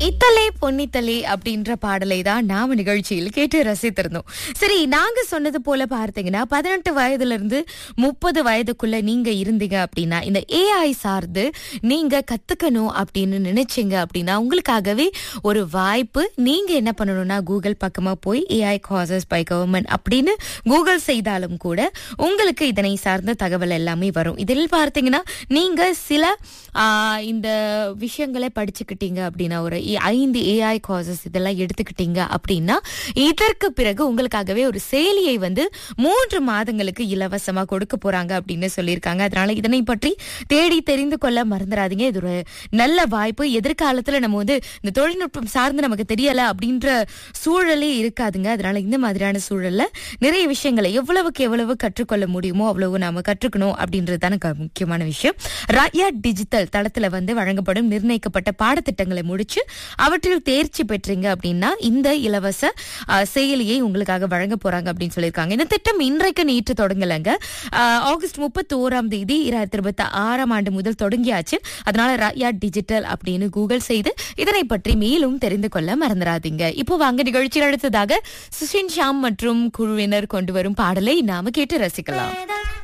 இத்தலே பொன்னித்தலே அப்படின்ற பாடலை தான் நாம நிகழ்ச்சியில் கேட்டு ரசித்திருந்தோம். சரி, நாங்க சொன்னது போல பார்த்தீங்கன்னா 18 வயதுல இருந்து 30 வயதுக்குள்ள நீங்க இருந்தீங்க அப்படின்னா இந்த ஏஐ சார்ந்து நீங்க கத்துக்கணும் அப்படின்னு நினைச்சீங்க அப்படின்னா உங்களுக்காகவே ஒரு வாய்ப்பு. நீங்க என்ன பண்ணணும்னா கூகுள் பக்கமா போய் ஏஐ கோர்சஸ் பை கவர்மெண்ட் அப்படின்னு கூகுள் செய்தாலும் கூட உங்களுக்கு இதனை சார்ந்த தகவல் எல்லாமே வரும். இதில் பார்த்தீங்கன்னா நீங்க சில இந்த விஷயங்களை படிச்சுக்கிட்டீங்க அப்படின்னா ஒரு 5 ஏஐ கோர்சஸ் இதெல்லாம் எடுத்துக்கிட்டீங்க அப்படின்னா இதற்கு பிறகு உங்களுக்காகவே ஒரு செயலியை 3 மாதங்களுக்கு இலவசமா கொடுக்க போறாங்க அப்படின்னு சொல்லியிருக்காங்க. அதனால இதனை பற்றி தேடி தெரிந்து கொள்ள மறந்துடாதீங்க. இது ஒரு நல்ல வாய்ப்பு. எதிர்காலத்துல நம்ம இந்த தொழில்நுட்பம் சார்ந்து நமக்கு தெரியல அப்படின்ற சூழலே இருக்காதுங்க. அதனால இந்த மாதிரியான சூழல்ல நிறைய விஷயங்களை எவ்வளவுக்கு எவ்வளவு கற்றுக்கொள்ள முடியுமோ அவ்வளவு நாம கற்றுக்கணும் அப்படின்றது தான் முக்கியமான விஷயம். ராயா டிஜிட்டல் தளத்துல வழங்கப்படும் நிர்ணயிக்கப்பட்ட பாடத்திட்டங்களை முடிச்சு அவற்றில் தேர்ச்சி பெற்றீங்க அப்படின்னா இந்த இலவச செயலியை உங்களுக்காக வழங்க போறாங்க அப்படின்னு சொல்லியிருக்காங்க. இந்த திட்டம் இன்றைக்கு நேற்று தொடங்கலங்க. ஆகஸ்ட் 31ஆம் தேதி 2026ஆம் ஆண்டு முதல் தொடங்கியாச்சு. அதனால ராயா டிஜிட்டல் அப்படின்னு கூகுள் செய்து இதனை பற்றி மேலும் தெரிந்து கொள்ள மறந்துடாதீங்க. இப்போ வாங்க நிகழ்ச்சியில் அடுத்ததாக சுஷின் ஷாம் மற்றும் குழுவினர் கொண்டு வரும் பாடலை நாம கேட்டு ரசிக்கலாம்.